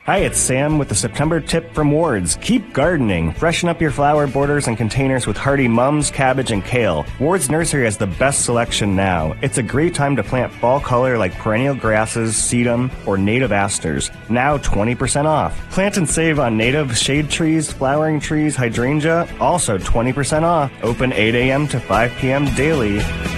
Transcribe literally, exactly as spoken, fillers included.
Hi, it's Sam with the September tip from Ward's. Keep gardening. Freshen up your flower borders and containers with hardy mums, cabbage, and kale. Ward's Nursery has the best selection now. It's a great time to plant fall color like perennial grasses, sedum, or native asters. Now twenty percent off. Plant and save on native shade trees, flowering trees, hydrangea, also twenty percent off. Open eight a.m. to five p.m. daily.